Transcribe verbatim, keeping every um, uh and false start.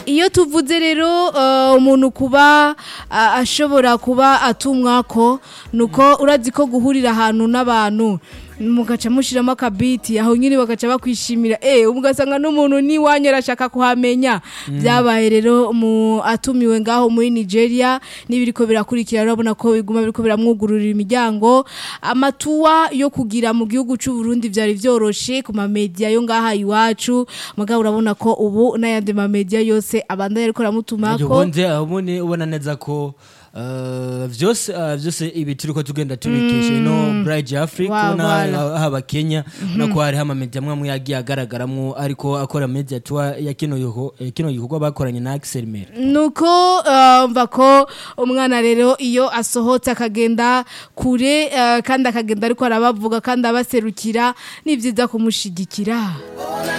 iyo tuvuze rero uh, umuntu kuba uh, ashobora kuba atumwako nuko urazi ko guhurira ahantu n'abantu mugaca mushiramo akabiti aho nyine bagaca bakwishimira eh ugasanga n'umuntu ni wanyera ashaka kuhamenya byabaye rero mu atumiwe ngaho muri Nigeria nibiriko birakurikira urabona ko biguma biriko biramwugururira imiryango amatuwa yo kugira mu gihugu cy'u Burundi byari vyoroshe ku ma media yo ngaha iwacu mugabo urabona ko ubu n'ayandi ma media yose abandanye ariko ramutumako yobonze abone ubona neza ko Uh, vyose uh, vyose ibi turiko tugenda tubikesha mm. no Bride Africa wow, na voilà. haba Kenya mm-hmm. nako hari hama media mwamwe yagiye agaragaramwo ariko akora media tour ya kino yuko kino yuko bakoranye na Axel Mer nuko uh, mva ko umwana rero iyo asohotse akagenda kure uh, kandi akagenda ariko arabavuga kandi abaserukira ni vyiza kumushigikira.